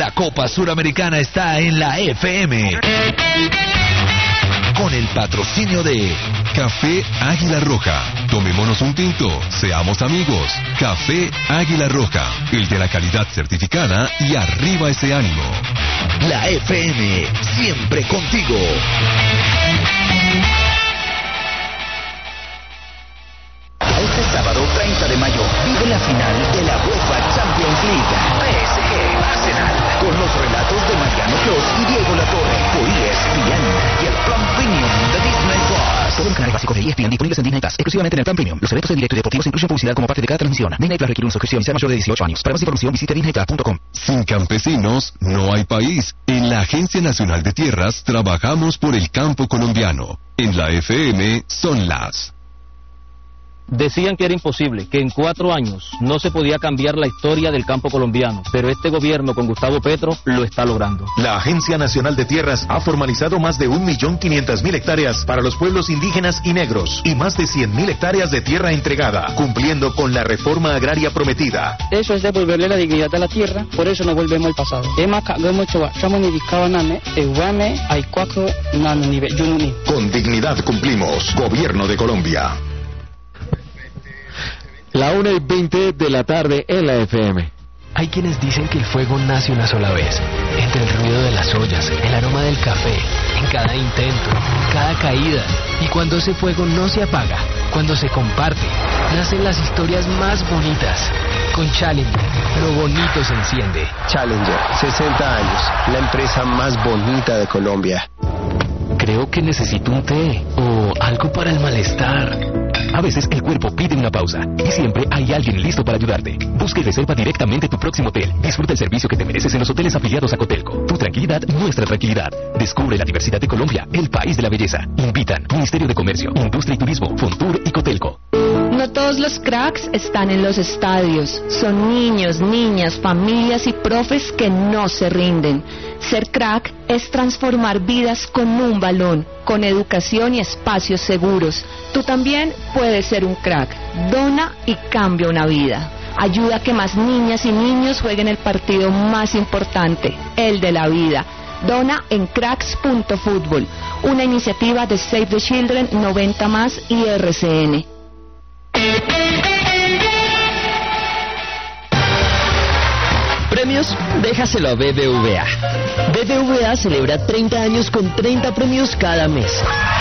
La Copa Suramericana está en la FM. Con el patrocinio de Café Águila Roja. Tomémonos un tinto, seamos amigos. Café Águila Roja, el de la calidad certificada y arriba ese ánimo. La FM, siempre contigo. Este sábado 30 de mayo vive la final de la UEFA Champions League. PSG Arsenal, con los relatos de Mariano Clos y Diego Latorre por ESPN y el plan premium de Disney Plus. Todos los canales básicos de ESPN disponibles en Disney Plus, exclusivamente en el plan premium. Los eventos en directo y deportivos incluyen publicidad como parte de cada transmisión. Disney Plus requiere una suscripción y ser mayor de 18 años. Para más información visite disneyplus.com. Sin campesinos no hay país. En la Agencia Nacional de Tierras trabajamos por el campo colombiano. En la FM son las... Decían que era imposible, que en 4 años no se podía cambiar la historia del campo colombiano, pero este gobierno con Gustavo Petro lo está logrando. La Agencia Nacional de Tierras ha formalizado más de 1.500.000 hectáreas para los pueblos indígenas y negros y más de 100.000 hectáreas de tierra entregada, cumpliendo con la reforma agraria prometida. Eso es devolverle la dignidad a la tierra, por eso no volvemos al pasado. Con dignidad cumplimos. Gobierno de Colombia. La 1:20 de la tarde en la FM. Hay quienes dicen que el fuego nace una sola vez, entre el ruido de las ollas, el aroma del café, en cada intento, cada caída. Y cuando ese fuego no se apaga, cuando se comparte, nacen las historias más bonitas. Con Challenger, lo bonito se enciende. Challenger, 60 años, la empresa más bonita de Colombia. Creo que necesito un té o algo para el malestar. A veces el cuerpo pide una pausa y siempre hay alguien listo para ayudarte. Busca y reserva directamente tu próximo hotel. Disfruta el servicio que te mereces en los hoteles afiliados a Cotelco. Tu tranquilidad, nuestra tranquilidad. Descubre la diversidad de Colombia, el país de la belleza. Invitan Ministerio de Comercio, Industria y Turismo, Fontur y Cotelco. No todos los cracks están en los estadios. Son niños, niñas, familias y profes que no se rinden. Ser crack es transformar vidas con un balón, con educación y espacios seguros. Tú también puedes ser un crack. Dona y cambia una vida. Ayuda a que más niñas y niños jueguen el partido más importante, el de la vida. Dona en cracks.fútbol, una iniciativa de Save the Children, 90+ y RCN. Premios, déjaselo a BBVA. BBVA celebra 30 años con 30 premios cada mes.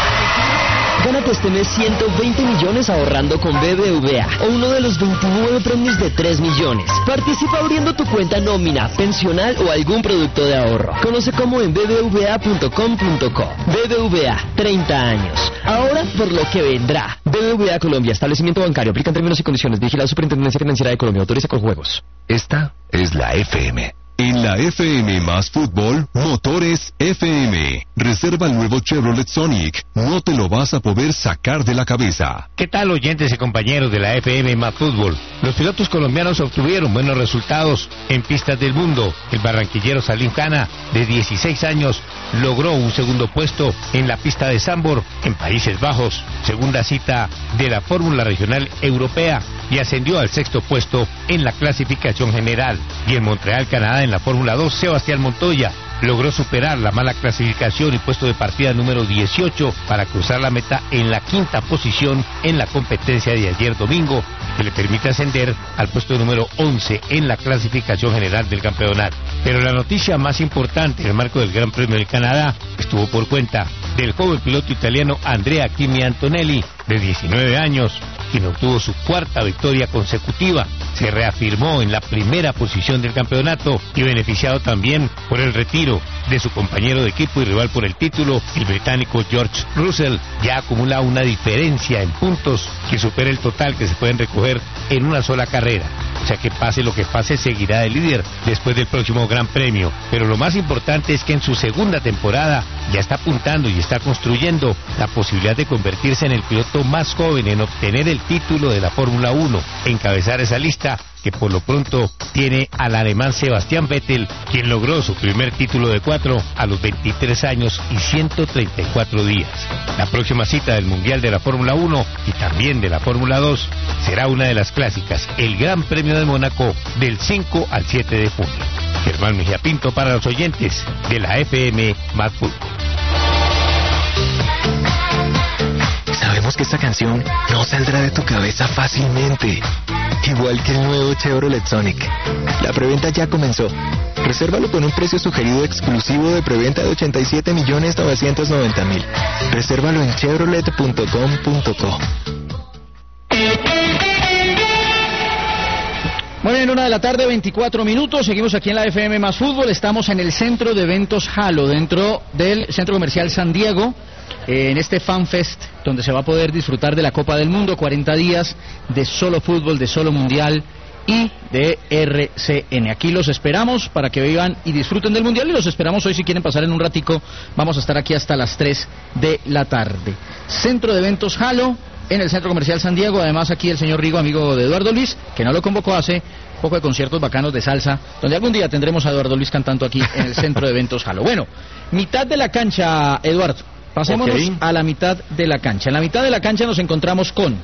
Gánate este mes 120 millones ahorrando con BBVA o uno de los 29 premios de 3 millones. Participa abriendo tu cuenta nómina, pensional o algún producto de ahorro. Conoce cómo en bbva.com.co. BBVA, 30 años. Ahora por lo que vendrá. BBVA Colombia, establecimiento bancario. Aplican términos y condiciones. Vigilado Superintendencia Financiera de Colombia. Autoriza con juegos. Esta es la FM. En la FM más fútbol, Motores FM. Reserva el nuevo Chevrolet Sonic. No te lo vas a poder sacar de la cabeza. ¿Qué tal, oyentes y compañeros de la FM más fútbol? Los pilotos colombianos obtuvieron buenos resultados en pistas del mundo. El barranquillero Salim Khana, de 16 años, logró un segundo puesto en la pista de Zandvoort, en Países Bajos. Segunda cita de la Fórmula Regional Europea y ascendió al sexto puesto en la clasificación general. Y en Montreal, Canadá, en la Fórmula 2, Sebastián Montoya logró superar la mala clasificación y puesto de partida número 18 para cruzar la meta en la quinta posición en la competencia de ayer domingo, que le permite ascender al puesto número 11 en la clasificación general del campeonato. Pero la noticia más importante en el marco del Gran Premio del Canadá estuvo por cuenta del joven piloto italiano Andrea Kimi Antonelli, de 19 años, quien obtuvo su cuarta victoria consecutiva. Se reafirmó en la primera posición del campeonato y beneficiado también por el retiro de su compañero de equipo y rival por el título, el británico George Russell. Ya acumula una diferencia en puntos que supera el total que se pueden recoger en una sola carrera. O sea que pase lo que pase, seguirá de líder después del próximo Gran Premio. Pero lo más importante es que en su segunda temporada ya está apuntando y está construyendo la posibilidad de convertirse en el piloto más joven en obtener el título de la Fórmula 1, encabezar esa lista que por lo pronto tiene al alemán Sebastián Vettel, quien logró su primer título de 4 a los 23 años y 134 días. La próxima cita del Mundial de la Fórmula 1 y también de la Fórmula 2 será una de las clásicas, el Gran Premio de Mónaco, del 5 al 7 de junio. Germán Mejía Pinto para los oyentes de la FM Más Fútbol. Sabemos que esta canción no saldrá de tu cabeza fácilmente. Igual que el nuevo Chevrolet Sonic. La preventa ya comenzó. Resérvalo con un precio sugerido exclusivo de preventa de 87.990.000. Resérvalo en chevrolet.com.co. Muy bien, 1:24 p.m. Seguimos aquí en la FM Más Fútbol. Estamos en el Centro de Eventos Halo, dentro del Centro Comercial San Diego, en este FanFest, donde se va a poder disfrutar de la Copa del Mundo, 40 días de solo fútbol, de solo mundial y de RCN. Aquí los esperamos para que vivan y disfruten del mundial, y los esperamos hoy si quieren pasar en un ratico. Vamos a estar aquí hasta las 3 de la tarde. Centro de Eventos Halo, en el Centro Comercial San Diego. Además, aquí el señor Rigo, amigo de Eduardo Luis, que no lo convocó, hace un poco de conciertos bacanos de salsa, donde algún día tendremos a Eduardo Luis cantando aquí en el Centro de Eventos Halo. Bueno, mitad de la cancha, Eduardo. Pasémonos a la mitad de la cancha. En la mitad de la cancha nos encontramos con...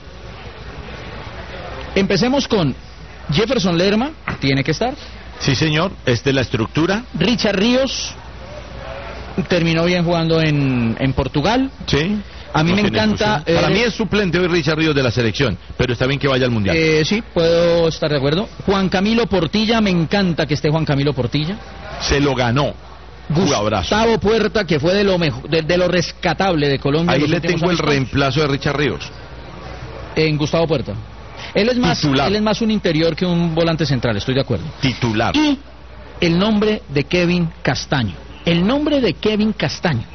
Empecemos con Jefferson Lerma, tiene que estar. Sí, señor, esta es la estructura. Richard Ríos, terminó bien jugando en Portugal. Sí. A mí me encanta... Para mí es suplente hoy Richard Ríos de la selección, pero está bien que vaya al Mundial. Sí, puedo estar de acuerdo. Juan Camilo Portilla, me encanta que esté Juan Camilo Portilla. Se lo ganó. Gustavo Puerta, que fue de lo mejor, de lo rescatable de Colombia. Ahí le tengo el reemplazo de Richard Ríos. En Gustavo Puerta. Él es más un interior que un volante central, estoy de acuerdo. Titular. Y el nombre de Kevin Castaño. El nombre de Kevin Castaño.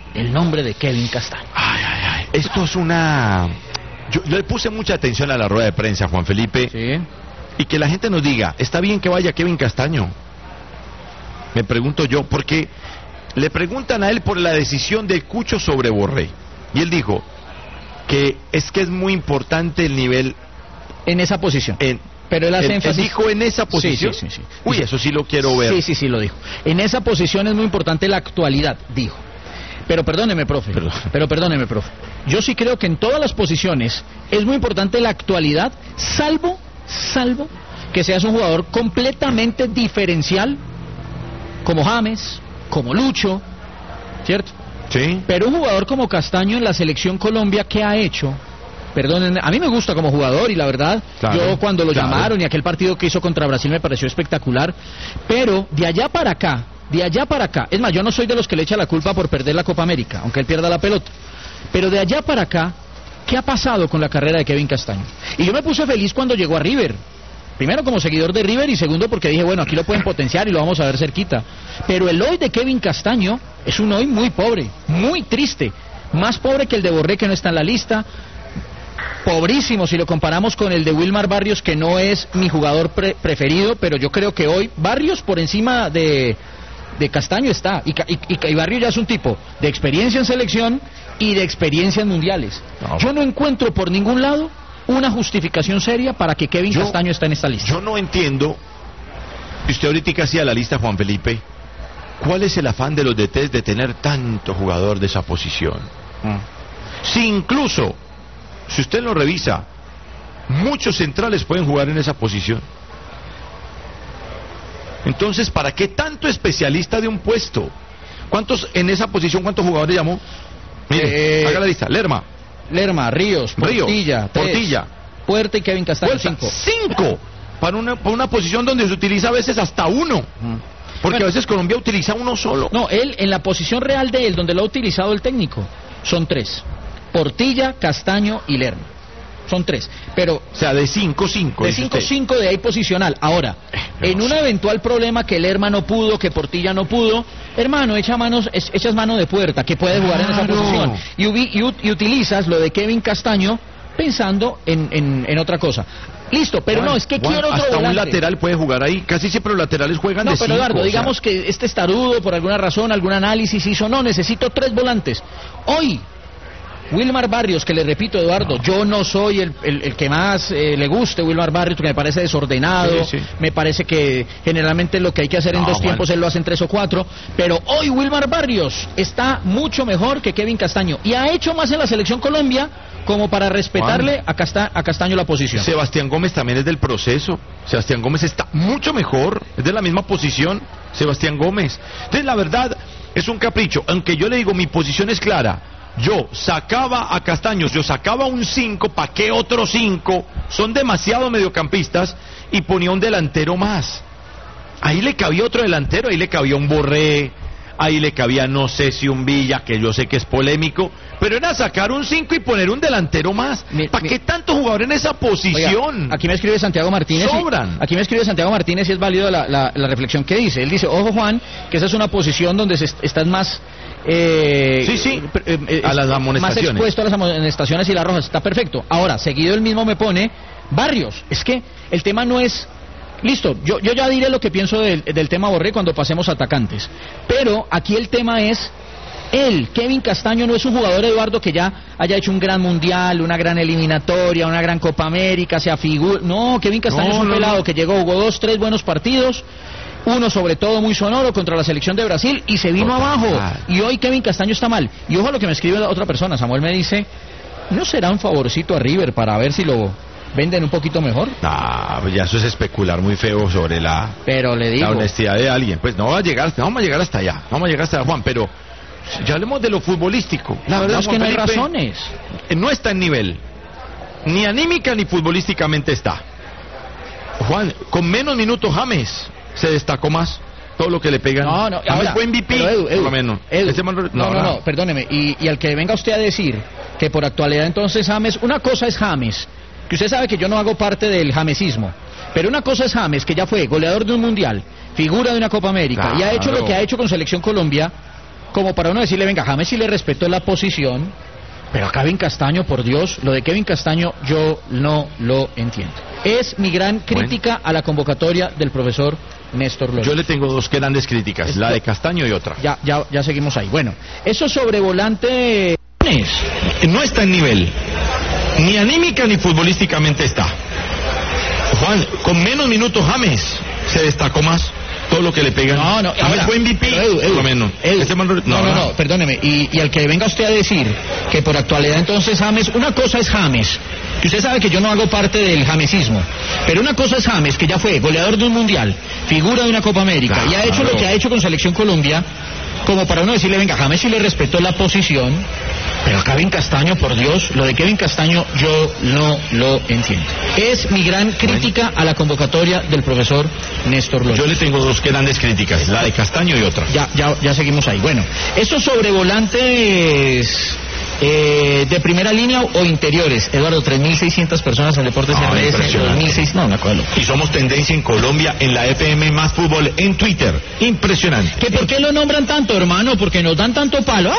Ay. Esto es una... Yo le puse mucha atención a la rueda de prensa, Juan Felipe. Sí. Y que la gente nos diga, ¿está bien que vaya Kevin Castaño? Me pregunto yo, porque le preguntan a él por la decisión de Cucho sobre Borré. Y él dijo que es muy importante el nivel... En esa posición. Pero él hace énfasis... ¿Él dijo en esa posición? Sí. Uy, eso sí lo quiero ver. Sí, lo dijo. En esa posición es muy importante la actualidad, dijo. Pero perdóneme, profe. Yo sí creo que en todas las posiciones es muy importante la actualidad, salvo que seas un jugador completamente diferencial, como James, como Lucho, ¿cierto? Sí. Pero un jugador como Castaño en la selección Colombia, ¿qué ha hecho? Perdónenme, a mí me gusta como jugador y la verdad, yo cuando lo llamaron y aquel partido que hizo contra Brasil me pareció espectacular, pero de allá para acá, es más, yo no soy de los que le echa la culpa por perder la Copa América, aunque él pierda la pelota, pero de allá para acá, ¿qué ha pasado con la carrera de Kevin Castaño? Y yo me puse feliz cuando llegó a River, primero como seguidor de River y segundo porque dije, bueno, aquí lo pueden potenciar y lo vamos a ver cerquita, pero el hoy de Kevin Castaño es un hoy muy pobre, muy triste, más pobre que el de Borré, que no está en la lista, pobrísimo si lo comparamos con el de Wilmar Barrios, que no es mi jugador preferido, pero yo creo que hoy Barrios por encima de Castaño está, y Barrios ya es un tipo de experiencia en selección y de experiencia en mundiales. Yo no encuentro por ningún lado una justificación seria para que Kevin Castaño esté en esta lista. Yo no entiendo, y usted ahorita hacía la lista, Juan Felipe, ¿cuál es el afán de los DTs de tener tanto jugador de esa posición? Si incluso, si usted lo revisa, muchos centrales pueden jugar en esa posición. Entonces, ¿para qué tanto especialista de un puesto? ¿Cuántos en esa posición, cuántos jugadores llamó? Mire, haga la lista. Lerma, Ríos, Portilla, Puerta y Kevin Castaño. Cinco. Para una posición donde se utiliza a veces hasta uno. Porque a veces Colombia utiliza uno solo. No, él, en la posición real de él, donde lo ha utilizado el técnico, son 3. Portilla, Castaño y Lerma. Son 3. Pero, o sea, de 5-5. De 5-5 de ahí posicional. Ahora, en un eventual problema que Lerma no pudo, que Portilla no pudo, hermano, echas mano de Puerta, que puede jugar en esa posición. Y utilizas lo de Kevin Castaño pensando en otra cosa. Listo, pero no, es que quiero otro hasta volante. Un lateral puede jugar ahí. Casi siempre los laterales juegan de 5. No, pero Eduardo, digamos que este estarudo, por alguna razón, algún análisis hizo, no, necesito 3 volantes. Hoy, Wilmar Barrios, que le repito, Eduardo, yo no soy el que más le guste Wilmar Barrios, porque me parece desordenado, me parece que generalmente lo que hay que hacer en 2 tiempos él lo hace en 3 o 4, pero hoy Wilmar Barrios está mucho mejor que Kevin Castaño y ha hecho más en la selección Colombia como para respetarle a Castaño la posición. Sebastián Gómez también es del proceso. Sebastián Gómez está mucho mejor, es de la misma posición. Sebastián Gómez. Entonces, la verdad, es un capricho. Aunque yo le digo, mi posición es clara. Yo sacaba a Castaños, yo sacaba un 5, ¿para qué otro 5? Son demasiado mediocampistas y ponía un delantero más. Ahí le cabía otro delantero, ahí le cabía un Borré, ahí le cabía no sé si un Villa, que yo sé que es polémico, pero era sacar un 5 y poner un delantero más. ¿Para qué tanto jugador en esa posición? Oiga, aquí me escribe Santiago Martínez. Sobran. Aquí me escribe Santiago Martínez y es válido la reflexión que dice. Él dice, ojo Juan, que esa es una posición donde estás más... a las amonestaciones. Más expuesto a las amonestaciones y las rojas. Está perfecto. Ahora, seguido él mismo me pone Barrios. Es que el tema no es... Listo, yo ya diré lo que pienso del tema Borré cuando pasemos a atacantes. Pero aquí el tema es... Kevin Castaño no es un jugador, Eduardo, que ya haya hecho un gran mundial, una gran eliminatoria, una gran Copa América, se afigura. No, Kevin Castaño es un pelado que llegó, jugó 2, 3 buenos partidos, uno sobre todo muy sonoro contra la selección de Brasil y se vino abajo. Y hoy Kevin Castaño está mal. Y ojo a lo que me escribe otra persona, Samuel me dice, ¿no será un favorcito a River para ver si lo venden un poquito mejor? Pues ya eso es especular muy feo sobre la honestidad de alguien. Pues no vamos a llegar hasta allá, Juan, pero ya hablemos de lo futbolístico. La verdad es que no hay razones. No está en nivel, ni anímica ni futbolísticamente está. Juan, con menos minutos James se destacó más. Todo lo que le pegan. No, ahora fue MVP, por lo menos. No, perdóneme. Y al que venga usted a decir que por actualidad entonces James, una cosa es James, que usted sabe que yo no hago parte del jamesismo, pero una cosa es James, que ya fue goleador de un mundial, figura de una Copa América, y ha hecho lo que ha hecho con Selección Colombia, como para uno decirle, venga, James sí le respeto la posición, pero a Kevin Castaño, por Dios, lo de Kevin Castaño yo no lo entiendo. Es mi gran crítica a la convocatoria del profesor Néstor Lorenzo. Yo le tengo dos grandes críticas, la de Castaño y otra. Ya seguimos ahí. Bueno, eso sobre volante... No está en nivel, ni anímica ni futbolísticamente está. Juan, con menos minutos James se destacó más. Todo lo que le pegan. James fue MVP, por lo menos. No, perdóneme. Y al que venga usted a decir que por actualidad entonces James, una cosa es James, que usted sabe que yo no hago parte del jamesismo, pero una cosa es James, que ya fue goleador de un mundial, figura de una Copa América, y ha hecho lo que ha hecho con Selección Colombia, como para uno decirle, venga, James sí le respetó la posición, pero a Kevin Castaño, por Dios, lo de Kevin Castaño yo no lo entiendo. Es mi gran crítica a la convocatoria del profesor Néstor Lorenzo. Yo le tengo dos grandes críticas, la de Castaño y otra. Ya seguimos ahí. Bueno, eso sobre volantes de primera línea o interiores. Eduardo, 3.600 personas en Deportes RS, 2.600, me acuerdo. Y somos tendencia en Colombia en la FM Más Fútbol en Twitter. Impresionante. ¿Por qué lo nombran tanto, hermano? Porque nos dan tanto palo.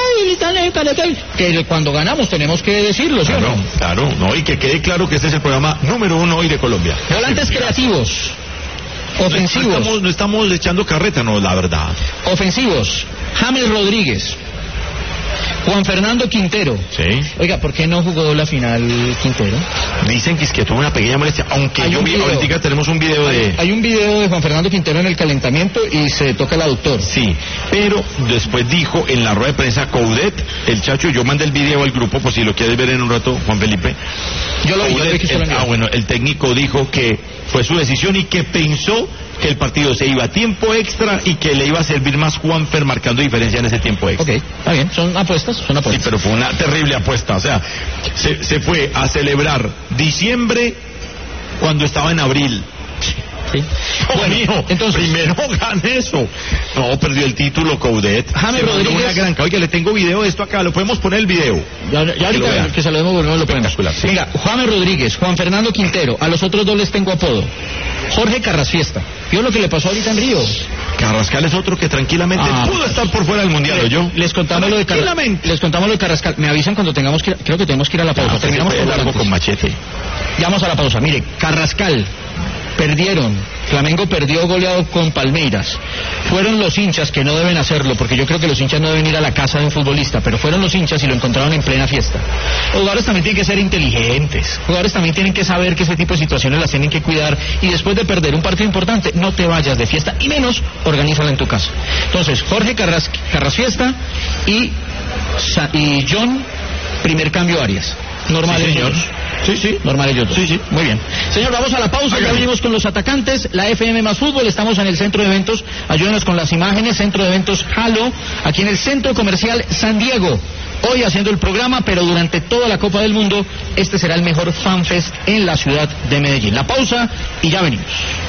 Que cuando ganamos tenemos que decirlo, ¿sí o no? Claro, y que quede claro que este es el programa número 1 hoy de Colombia. Volantes creativos. Ofensivos. No estamos echando carreta, no, la verdad. Ofensivos. James Rodríguez. Juan Fernando Quintero. Sí. Oiga, ¿por qué no jugó la final Quintero? Dicen que es que tuvo una pequeña molestia, aunque ahorita tenemos un video de... Hay un video de Juan Fernando Quintero en el calentamiento y se toca el aductor. Sí, pero después dijo en la rueda de prensa Coudet, el Chacho, yo mandé el video al grupo, por si lo quieres ver en un rato, Juan Felipe. Yo lo vi, el técnico dijo que fue su decisión y que pensó que el partido se iba a tiempo extra y que le iba a servir más Juanfer marcando diferencia en ese tiempo extra. Ok, está bien, son apuestas. Sí, pero fue una terrible apuesta, o sea, se fue a celebrar diciembre cuando estaba en abril. Sí. Bueno, entonces primero gana eso. No, perdió el título Coudet. James Rodríguez. Oiga, le tengo video de esto acá, lo podemos poner el video. Ya ahorita que se lo demos, lo ponemos. Sí. Venga, James Rodríguez, Juan Fernando Quintero, a los otros dos les tengo apodo. Jorge Carrasfiesta. ¿Vio lo que le pasó ahorita en Río? Carrascal es otro que tranquilamente pudo estar por fuera del mundial, ¿yo? Les contamos lo de Carrascal. Me avisan cuando tengamos que ir, creo que tenemos que ir a la pausa. Terminamos con largo con machete. Ya vamos a la pausa. Mire, Carrascal. Perdieron, Flamengo perdió goleado con Palmeiras. Fueron los hinchas, que no deben hacerlo, porque yo creo que los hinchas no deben ir a la casa de un futbolista, pero fueron los hinchas y lo encontraron en plena fiesta. Los jugadores también tienen que ser inteligentes, los jugadores también tienen que saber que ese tipo de situaciones las tienen que cuidar, y después de perder un partido importante, no te vayas de fiesta, y menos, organízala en tu casa. Entonces, Jorge Carrasfiesta y John, primer cambio Arias. Normal, sí, señor. Sí. Normal ellos dos. Sí. Muy bien. Señor, vamos a la pausa. Ya venimos con los atacantes. La FM más fútbol. Estamos en el centro de eventos. Ayúdenos con las imágenes. Centro de eventos Halo. Aquí en el Centro Comercial San Diego. Hoy haciendo el programa, pero durante toda la Copa del Mundo, este será el mejor FanFest en la ciudad de Medellín. La pausa y ya venimos.